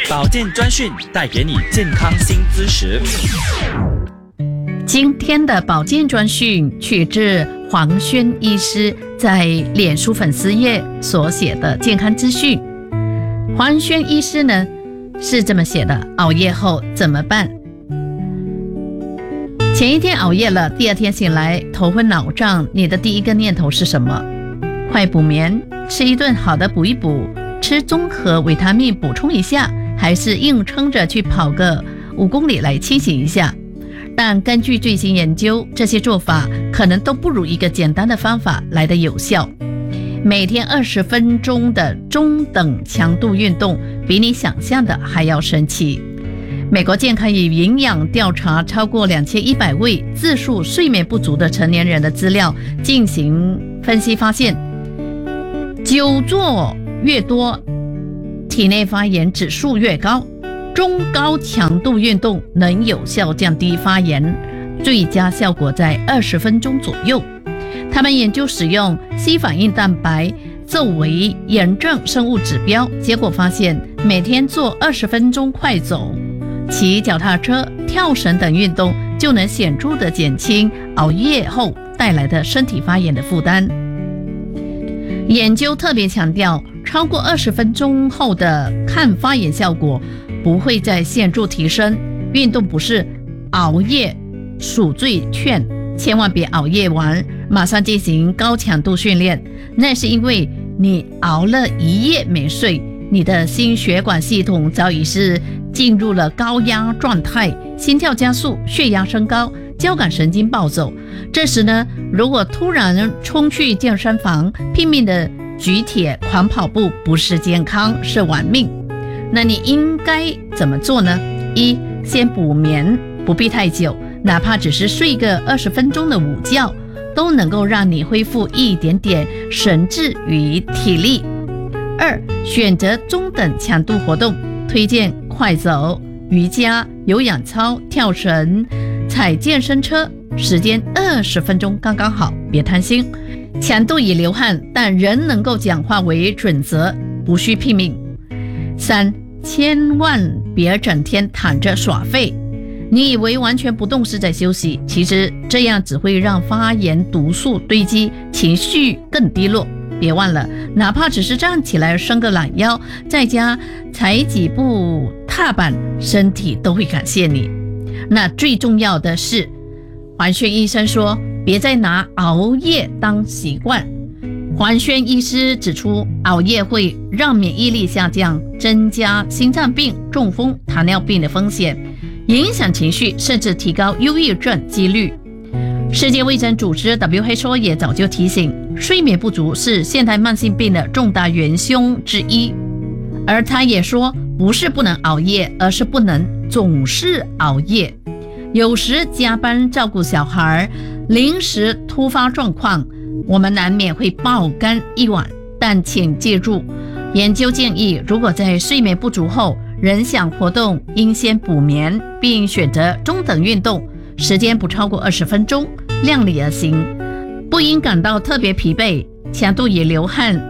保健专讯带给你健康新知识。 今天的保健专讯取自黄轩医师在脸书粉丝页所写的健康资讯。黄轩医师呢是这么写的：熬夜后怎么办？前一天熬夜了，第二天醒来头昏脑胀，你的第一个念头是什么？快补眠，吃一顿好的补一补，吃综合维他命补充一下，还是硬撑着去跑个5公里来清醒一下？但根据最新研究，这些做法可能都不如一个简单的方法来得有效。每天20分钟的中等强度运动，比你想象的还要神奇。美国健康与营养调查超过2100位自述睡眠不足的成年人的资料进行分析，发现久坐越多，体内发炎指数越高。中高强度运动能有效降低发炎，最佳效果在20分钟左右。他们研究使用 C 反应蛋白作为炎症生物指标，结果发现每天做20分钟快走、骑脚踏车、跳绳等运动，就能显著地减轻熬夜后带来的身体发炎的负担。研究特别强调，超过20分钟后的抗发炎效果不会再显著提升。运动不是熬夜赎罪券，千万别熬夜完马上进行高强度训练，那是因为你熬了一夜没睡，你的心血管系统早已是进入了高压状态，心跳加速，血压升高，交感神经暴走。这时呢，如果突然冲去健身房拼命的举铁狂跑步，不是健康，是玩命。那你应该怎么做呢？一，先补眠，不必太久，哪怕只是睡个20分钟的午觉，都能够让你恢复一点点神智与体力。二，选择中等强度活动，推荐快走、瑜伽、有氧操、跳绳、踩健身车，时间20分钟刚刚好，别贪心。强度以流汗但仍能够讲话为准则，不需拼命。三，千万别整天躺着耍废。你以为完全不动是在休息，其实这样只会让发炎毒素堆积，情绪更低落。别忘了，哪怕只是站起来伸个懒腰，在家踩几步踏板，身体都会感谢你。那最重要的是，黄轩医生说，别再拿熬夜当习惯。黄轩医师指出，熬夜会让免疫力下降，增加心脏病、中风、糖尿病的风险，影响情绪，甚至提高忧郁症几率。世界卫生组织 WHO 也早就提醒，睡眠不足是现代慢性病的重大元凶之一。而他也说，不是不能熬夜，而是不能总是熬夜。有时加班照顾小孩，临时突发状况，我们难免会爆肝一晚。但请记住，研究建议，如果在睡眠不足后仍想活动，应先补眠，并选择中等运动，时间不超过20分钟，量力而行，不应感到特别疲惫，强度以流汗